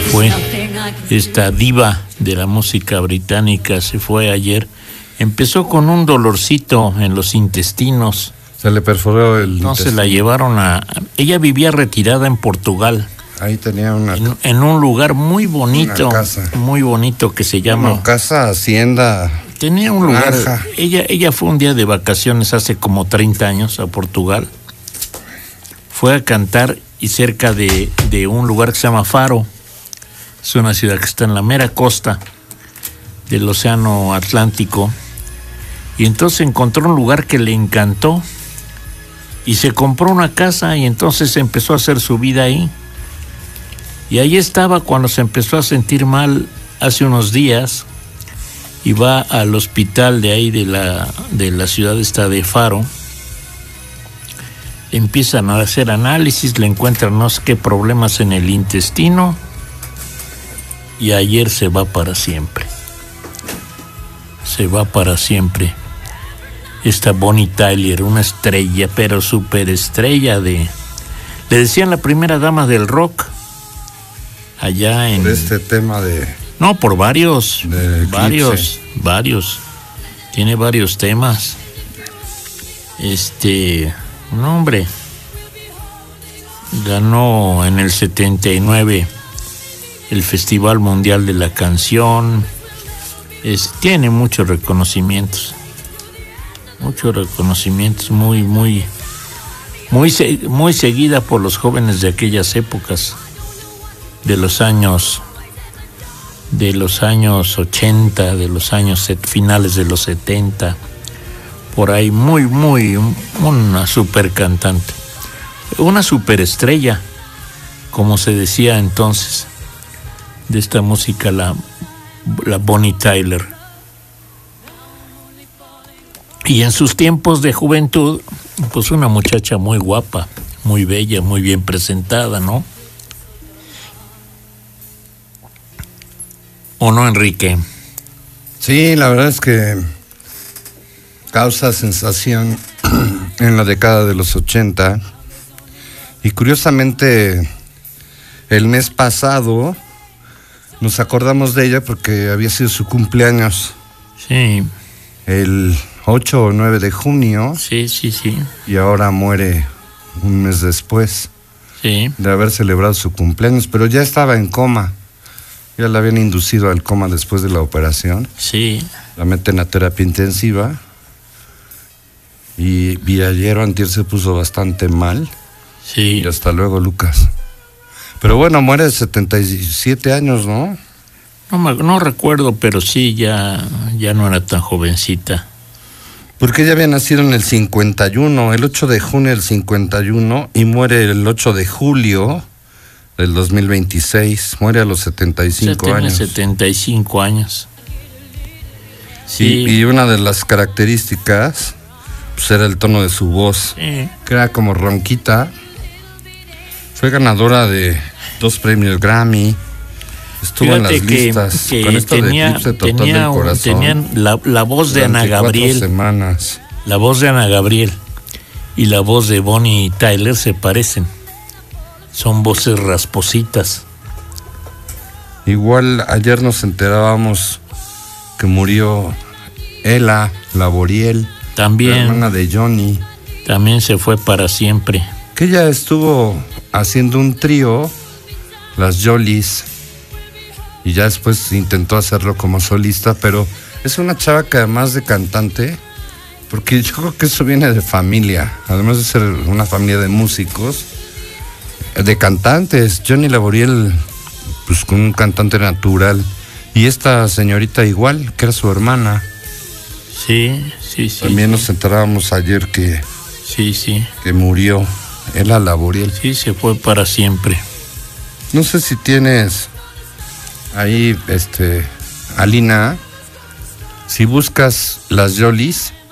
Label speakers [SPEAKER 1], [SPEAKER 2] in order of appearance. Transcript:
[SPEAKER 1] fue. Esta diva de la música británica se fue ayer. Empezó con un dolorcito en los intestinos.
[SPEAKER 2] Se le perforó el
[SPEAKER 1] Entonces la llevaron a... Ella vivía retirada en Portugal.
[SPEAKER 2] Ahí tenía una...
[SPEAKER 1] En un lugar muy bonito.
[SPEAKER 2] Una casa.
[SPEAKER 1] Muy bonito que se llama...
[SPEAKER 2] Una casa, hacienda.
[SPEAKER 1] Tenía un lugar...
[SPEAKER 2] Granja.
[SPEAKER 1] Ella fue un día de vacaciones hace como 30 años a Portugal. Fue a cantar y cerca de un lugar que se llama Faro. Es una ciudad que está en la mera costa del Océano Atlántico. Y entonces encontró un lugar que le encantó y se compró una casa y entonces empezó a hacer su vida ahí. Y ahí estaba cuando se empezó a sentir mal hace unos días y va al hospital de ahí de la ciudad esta de Faro. Empiezan a hacer análisis, le encuentran no sé qué problemas en el intestino y ayer se va para siempre. Se va para siempre. Esta Bonnie Tyler, una estrella, pero superestrella le decían la primera dama del rock allá en...
[SPEAKER 2] Por este tema de...
[SPEAKER 1] No, por varios. Tiene varios temas. No, hombre. Ganó en el 79 el Festival Mundial de la Canción. Tiene muchos reconocimientos. Muy seguida por los jóvenes de aquellas épocas, de los años 80, de los años finales de los 70, por ahí, una super cantante, una superestrella, como se decía entonces, de esta música, la Bonnie Tyler. Y en sus tiempos de juventud, pues una muchacha muy guapa, muy bella, muy bien presentada, ¿no? ¿O no, Enrique?
[SPEAKER 2] Sí, la verdad es que causa sensación en la década de los 80. Y curiosamente, el mes pasado nos acordamos de ella porque había sido su cumpleaños.
[SPEAKER 1] Sí.
[SPEAKER 2] El 8 o 9 de junio.
[SPEAKER 1] Sí.
[SPEAKER 2] Y ahora muere un mes después.
[SPEAKER 1] Sí.
[SPEAKER 2] De haber celebrado su cumpleaños, pero ya estaba en coma. Ya la habían inducido al coma después de la operación.
[SPEAKER 1] Sí.
[SPEAKER 2] La meten a terapia intensiva. Y ayer o antier se puso bastante mal.
[SPEAKER 1] Sí.
[SPEAKER 2] Y hasta luego, Lucas. Pero bueno, muere de 77 años, ¿no?
[SPEAKER 1] No recuerdo, pero sí, ya no era tan jovencita.
[SPEAKER 2] Porque ella había nacido en el 51, el 8 de junio del 51, y muere el 8 de julio del 2026. Muere a los 75 años.
[SPEAKER 1] Tiene 75 años. Sí.
[SPEAKER 2] Y una de las características, pues era el tono de su voz,
[SPEAKER 1] Sí.
[SPEAKER 2] que era como ronquita. Fue ganadora de 2 premios Grammy. Estuvo
[SPEAKER 1] Fíjate
[SPEAKER 2] en las listas con esto de Eclipse Total del Corazón.
[SPEAKER 1] Tenían la voz de Ana Gabriel.
[SPEAKER 2] 4 semanas.
[SPEAKER 1] La voz de Ana Gabriel y la voz de Bonnie Tyler se parecen. Son voces raspositas.
[SPEAKER 2] Igual ayer nos enterábamos que murió Ela Laboriel,
[SPEAKER 1] También.
[SPEAKER 2] la hermana de Johnny.
[SPEAKER 1] También se fue para siempre.
[SPEAKER 2] Que ella estuvo haciendo un trío, las Jollies, y ya después intentó hacerlo como solista, pero es una chava que además de cantante, porque yo creo que eso viene de familia, además de ser una familia de músicos, de cantantes. Johnny Laboriel, pues con un cantante natural, y esta señorita igual, que era su hermana.
[SPEAKER 1] Sí.
[SPEAKER 2] También nos enterábamos ayer que murió Ela Laboriel.
[SPEAKER 1] Sí, se fue para siempre.
[SPEAKER 2] No sé si tienes ahí, Alina, si buscas las Jollies,